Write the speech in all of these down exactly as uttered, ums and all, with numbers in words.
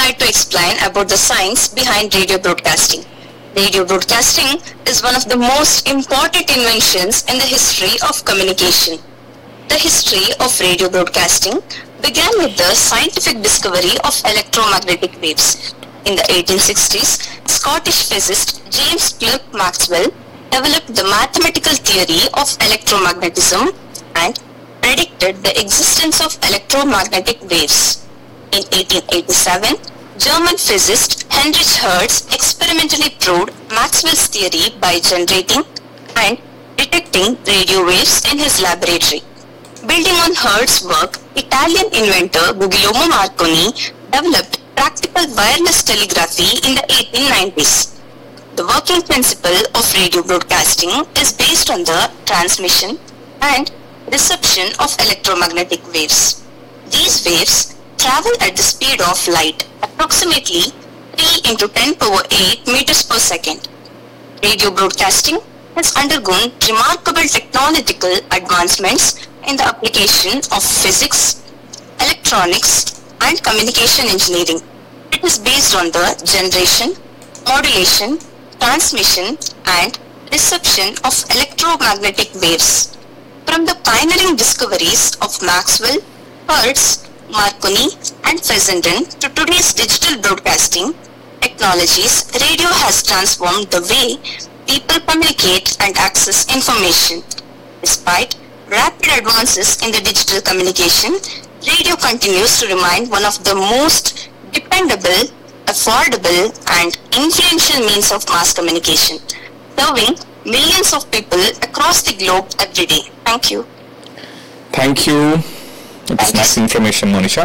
try to explain about the science behind radio broadcasting. Radio broadcasting is one of the most important inventions in the history of communication. The history of radio broadcasting began with the scientific discovery of electromagnetic waves. In the eighteen sixties, Scottish physicist James Clerk Maxwell developed the mathematical theory of electromagnetism and predicted the existence of electromagnetic waves. In eighteen eighty-seven, German physicist Heinrich Hertz experimentally proved Maxwell's theory by generating and detecting radio waves in his laboratory. Building on Hertz's work, Italian inventor Guglielmo Marconi developed practical wireless telegraphy in the eighteen nineties. The working principle of radio broadcasting is based on the transmission and reception of electromagnetic waves. These waves travel at the speed of light, approximately three into ten power eight meters per second. Radio broadcasting has undergone remarkable technological advancements in the application of physics, electronics, and communication engineering. It is based on the generation, modulation, transmission, and reception of electromagnetic waves. From the pioneering discoveries of Maxwell, Hertz, Marconi, and Fessenden to today's digital broadcasting technologies, radio has transformed the way people communicate and access information. Despite rapid advances in the digital communication, radio continues to remain one of the most dependable, affordable, and influential means of mass communication, serving millions of people across the globe every day. Thank you. Thank you. It's nice information, Monisha.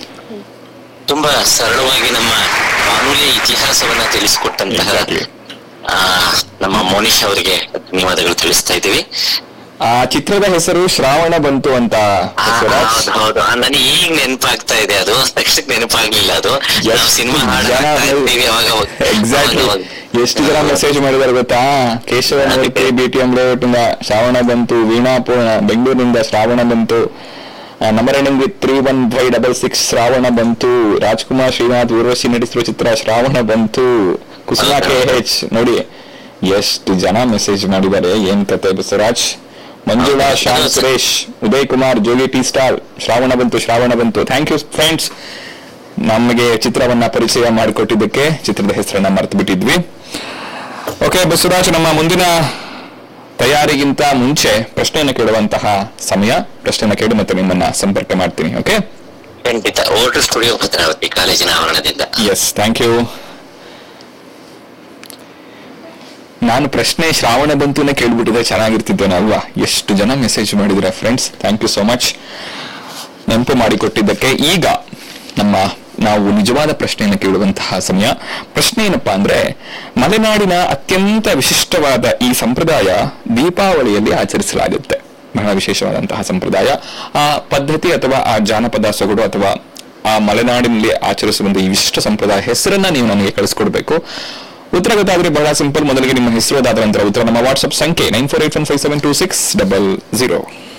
ತುಂಬಾ ಸರಳವಾಗಿ ನಮ್ಮ ಬಾನುಲಿ ಇತಿಹಾಸವನ್ನ ತಿಳಿಸಿಕೊಟ್ಟಂತಹ ನಮ್ಮ ಮೋನಿಶಾ ಅವರಿಗೆ ಧನ್ಯವಾದಗಳು ತಿಳಿಸ್ತಾ ಇದ್ದೀವಿ. ಆ ಚಿತ್ರದ ಹೆಸರು ಶ್ರಾವಣ ಬಂತು ಅಂತ. ಹೌದು, ನನಗೆ ಈಗ ನೆನಪಾಗ್ತಾ ಇದೆ, ಅದು ತಕ್ಷಣಕ್ಕೆ ನೆನಪಾಗ್ಲಿಲ್ಲ. ಅದು ಸಿನಿಮಾ ಎಕ್ಸಾಕ್ಟ್ಲಿ ಎಷ್ಟು ಜನ ಮೆಸೇಜ್ ಮಾಡಿದಾರೆ ಗೊತ್ತಾ? Keshava B T M ಲೇಔಟಿಂದ Shravana ಬಂತು, ವೀಣಾ ಪೂರ್ಣ ಬೆಂಗಳೂರಿನಿಂದ ಶ್ರಾವಣ ಬಂತು, number ending with three one five double six Shravana ಬಂತು, ರಾಜ್ಕುಮಾರ್ ಶ್ರೀನಾಥ್ ಊರ್ವಶಿ ನಟಿಸಿರುವ ಚಿತ್ರ ಶ್ರಾವಣ ಬಂತು, ಕುಸುಮಾ ಕೆ ಎಚ್. ನೋಡಿ ಎಷ್ಟು ಜನ ಮೆಸೇಜ್ ಮಾಡಿದ್ದಾರೆ, ಏನ್ ಕತೆ ಬಸವರಾಜ್. ಮಂಜುಳಾ, ಶ್ಯಾಮ್ ಸುರೇಶ್, ಉದಯ್ ಕುಮಾರ್, ಜೋಗಿ ಟಿ ಸ್ಟಾರ್, ಶ್ರಾವಣ ಬಂತು ಶ್ರಾವಣ ಬಂತು. ಥ್ಯಾಂಕ್ ಯು ಫ್ರೆಂಡ್ಸ್, ನಮಗೆ ಚಿತ್ರವನ್ನ ಪರಿಚಯ ಮಾಡಿಕೊಟ್ಟಿದ್ದಕ್ಕೆ. ಚಿತ್ರದ ಹೆಸರನ್ನ ಮರೆತು ಬಿಟ್ಟಿದ್ವಿ. ಓಕೆ ಬಸವರಾಜ್, ನಮ್ಮ ಮುಂದಿನ ತಯಾರಿಗಿಂತ ಮುಂಚೆ ಪ್ರಶ್ನೆಯನ್ನು ಕೇಳುವಂತಹ ಸಮಯ. ಪ್ರಶ್ನೆಯನ್ನು ಕೇಳಿ ಮತ್ತೆ ನಿಮ್ಮನ್ನ ಸಂಪರ್ಕ ಮಾಡ್ತೀನಿ. ಓಕೆ, ಖಂಡಿತ. ಓಟು ಸ್ಟುಡಿಯೋ ಭದ್ರಾವತಿ ಕಾಲೇಜಿನ ಆವರಣದಿಂದ. S, thank you. ನಾನು ಪ್ರಶ್ನೆ ಶ್ರಾವಣ ಬಂತುನೇ ಕೇಳ್ಬಿಟ್ಟಿದ್ರೆ ಚೆನ್ನಾಗಿರ್ತಿದ್ದೇನೆ ಅಲ್ವಾ? ಎಷ್ಟು ಜನ ಮೆಸೇಜ್ ಮಾಡಿದ್ರೆ friends, thank you so much ನೆನಪು ಮಾಡಿಕೊಟ್ಟಿದ್ದಕ್ಕೆ. ಈಗ ನಮ್ಮ ನಾವು ನಿಜವಾದ ಪ್ರಶ್ನೆಯನ್ನು ಕೇಳುವಂತಹ ಸಮಯ. ಪ್ರಶ್ನೆ ಏನಪ್ಪಾ ಅಂದ್ರೆ, ಮಲೆನಾಡಿನ ಅತ್ಯಂತ ವಿಶಿಷ್ಟವಾದ ಈ ಸಂಪ್ರದಾಯ ದೀಪಾವಳಿಯಲ್ಲಿ ಆಚರಿಸಲಾಗುತ್ತೆ. ಬಹಳ ವಿಶೇಷವಾದಂತಹ ಸಂಪ್ರದಾಯ. ಆ ಪದ್ಧತಿ ಅಥವಾ ಆ ಜಾನಪದ ಸೊಗಡು ಅಥವಾ ಆ ಮಲೆನಾಡಿನಲ್ಲಿ ಆಚರಿಸುವಂತಹ ಈ ವಿಶಿಷ್ಟ ಸಂಪ್ರದಾಯ ಹೆಸರನ್ನ ನೀವು ನನಗೆ ಕಳಿಸ್ಕೊಡ್ಬೇಕು. ಉತ್ತರ ಗೊತ್ತಾದ್ರೆ ಬಹಳ ಸಿಂಪಲ್. ಮೊದಲಿಗೆ ನಿಮ್ಮ ಹೆಸರು, ಅದಾದ ನಂತರ ಉತ್ತರ ನಮ್ಮ ವಾಟ್ಸ್ಆಪ್ ಸಂಖ್ಯೆ nine four eight one five seven two six double zero.